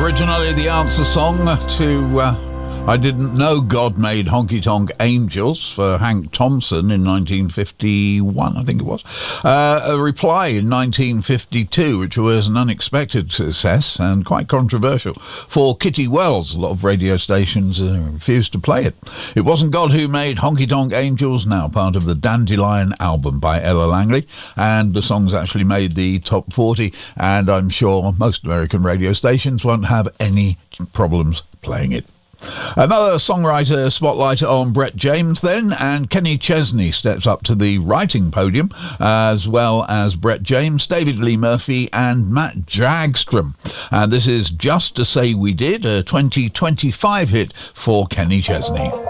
Originally the answer song to I Didn't Know God Made Honky Tonk Angels for Hank Thompson in 1951, I think it was. A reply in 1952, which was an unexpected success and quite controversial for Kitty Wells. A lot of radio stations refused to play it. It wasn't God who made Honky Tonk Angels, now part of the Dandelion album by Ella Langley, and the song's actually made the top 40, and I'm sure most American radio stations won't have any problems playing it. Another songwriter spotlight on Brett James then, and Kenny Chesney steps up to the writing podium, as well as Brett James, David Lee Murphy and Matt Jagstrom. And this is Just to Say We Did, a 2025 hit for Kenny Chesney.